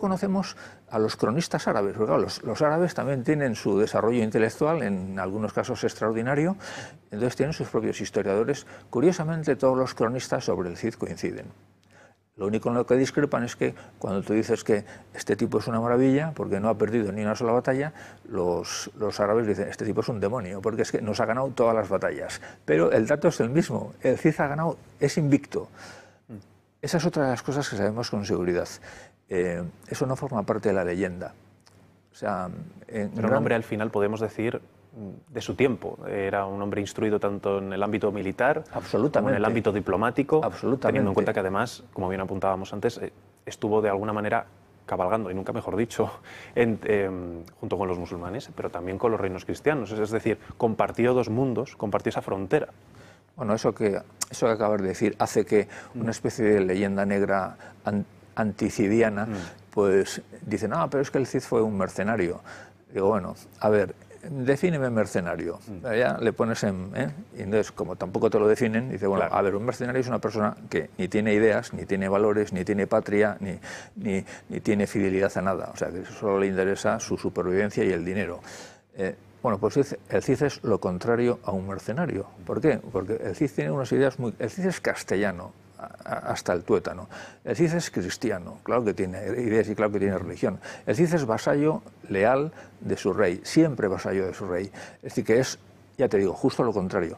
conocemos a los cronistas árabes, porque claro, los árabes también tienen su desarrollo intelectual, en algunos casos extraordinario, entonces tienen sus propios historiadores. Curiosamente, todos los cronistas sobre el Cid coinciden. Lo único en lo que discrepan es que cuando tú dices que este tipo es una maravilla, porque no ha perdido ni una sola batalla, los árabes dicen, este tipo es un demonio, porque es que nos ha ganado todas las batallas. Pero el dato es el mismo, el Cid ha ganado, es invicto. Esa es otra de las cosas que sabemos con seguridad. Eso no forma parte de la leyenda. O sea, pero un hombre al final podemos decir de su tiempo. Era un hombre instruido tanto en el ámbito militar como en el ámbito diplomático, teniendo en cuenta que además, como bien apuntábamos antes, estuvo de alguna manera cabalgando, y nunca mejor dicho, junto con los musulmanes, pero también con los reinos cristianos. Es decir, compartió dos mundos, compartió esa frontera. Bueno, eso que acabas de decir hace que una especie de leyenda negra anticidiana, pues dicen, pero es que el Cid fue un mercenario. Digo, bueno, a ver, defíneme mercenario. Ya le pones y entonces, como tampoco te lo definen, dice, bueno, claro. A ver, un mercenario es una persona que ni tiene ideas, ni tiene valores, ni tiene patria, ni tiene fidelidad a nada. O sea, que solo le interesa su supervivencia y el dinero. Bueno, pues el Cid es lo contrario a un mercenario. ¿Por qué? Porque el Cid tiene unas ideas muy... El Cid es castellano, hasta el tuétano. El Cid es cristiano, claro que tiene ideas y claro que tiene religión. El Cid es vasallo leal de su rey, siempre vasallo de su rey. Es decir, que es, ya te digo, justo lo contrario.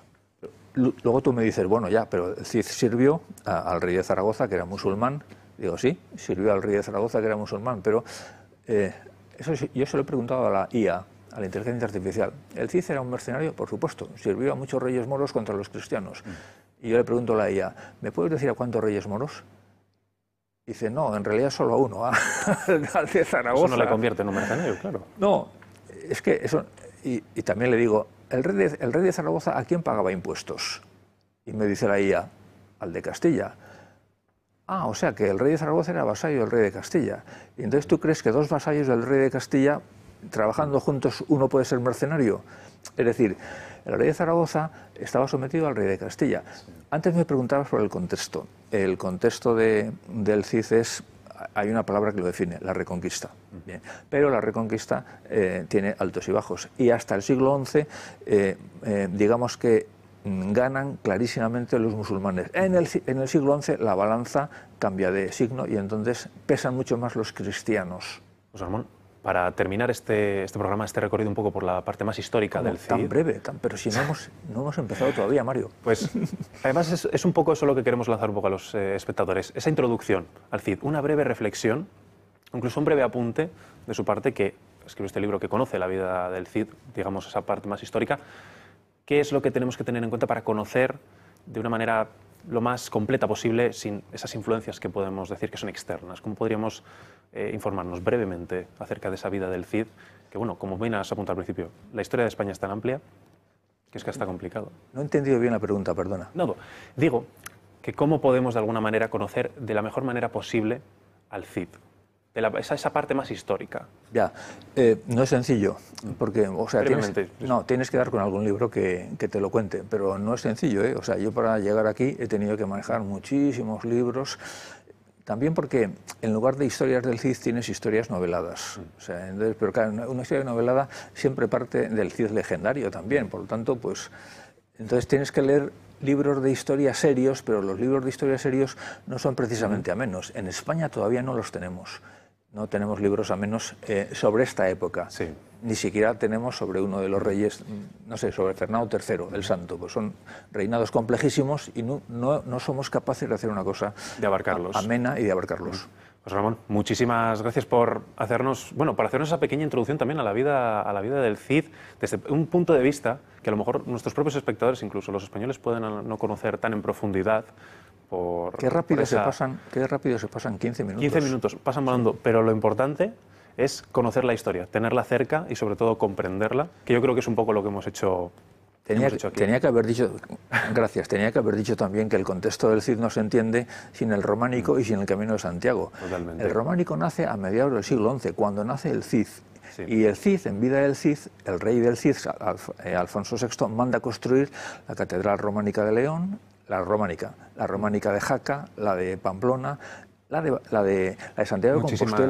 Luego tú me dices, bueno, ya, pero el Cid sirvió al rey de Zaragoza, que era musulmán. Digo, sí, sirvió al rey de Zaragoza, que era musulmán, pero yo se lo he preguntado a la IA, a la inteligencia artificial. ¿El Cid era un mercenario? Por supuesto, sirvió a muchos reyes moros contra los cristianos. Y yo le pregunto a la IA, ¿me puedes decir a cuántos reyes moros? Dice, no, en realidad solo a uno, al de Zaragoza. Eso no le convierte en un mercenario, claro. No, es que eso... Y también le digo, ¿el rey de Zaragoza a quién pagaba impuestos? Y me dice la IA, al de Castilla. O sea que el rey de Zaragoza era vasallo del rey de Castilla. Y entonces tú crees que dos vasallos del rey de Castilla, trabajando juntos, uno puede ser mercenario. Es decir, el rey de Zaragoza estaba sometido al rey de Castilla. Antes me preguntabas por el contexto. El contexto del Cid es, hay una palabra que lo define, la reconquista. Bien. Pero la reconquista tiene altos y bajos. Y hasta el siglo XI, digamos que ganan clarísimamente los musulmanes. En el siglo XI la balanza cambia de signo y entonces pesan mucho más los cristianos. José Ramón, para terminar este programa, este recorrido un poco por la parte más histórica del Cid. Tan breve, pero si no hemos empezado todavía, Mario. Pues además es un poco eso lo que queremos lanzar un poco a los espectadores. Esa introducción al Cid, una breve reflexión, incluso un breve apunte de su parte, que escribe este libro que conoce la vida del Cid, digamos esa parte más histórica. ¿Qué es lo que tenemos que tener en cuenta para conocer de una manera lo más completa posible sin esas influencias que podemos decir que son externas? ¿Cómo podríamos informarnos brevemente acerca de esa vida del Cid? Que bueno, como bien has apuntado al principio, la historia de España es tan amplia que es que está complicado. No he entendido bien la pregunta, perdona. No, digo que cómo podemos de alguna manera conocer de la mejor manera posible al Cid. Esa parte más histórica. Ya, no es sencillo, porque, o sea, tienes que dar con algún libro que te lo cuente, pero no es sencillo, O sea, yo para llegar aquí he tenido que manejar muchísimos libros, también porque en lugar de historias del Cid tienes historias noveladas. O sea, entonces, pero claro, una historia novelada siempre parte del Cid legendario también, por lo tanto, pues, entonces tienes que leer libros de historia serios, pero los libros de historia serios no son precisamente amenos. En España todavía no los tenemos. No tenemos libros amenos sobre esta época. Sí. Ni siquiera tenemos sobre uno de los reyes, no sé, sobre Fernando III, el Santo. Pues son reinados complejísimos y no somos capaces de hacer una cosa de abarcarlos. Amena y de abarcarlos. Pues Ramón, muchísimas gracias por hacernos esa pequeña introducción también a la vida del Cid, desde un punto de vista que a lo mejor nuestros propios espectadores, incluso los españoles, pueden no conocer tan en profundidad. Qué rápido se pasan 15 minutos. 15 minutos, pasan volando, pero lo importante es conocer la historia, tenerla cerca y sobre todo comprenderla, que yo creo que es un poco lo que hemos hecho aquí. Tenía que haber dicho también que el contexto del Cid no se entiende sin el románico y sin el Camino de Santiago. Totalmente. El románico nace a mediados del siglo XI, cuando nace el Cid. Sí. Y el Cid, en vida del Cid, el rey del Cid, Alfonso VI, manda construir la Catedral Románica de León, la románica de Jaca, la de Pamplona, la de Santiago de Compostela.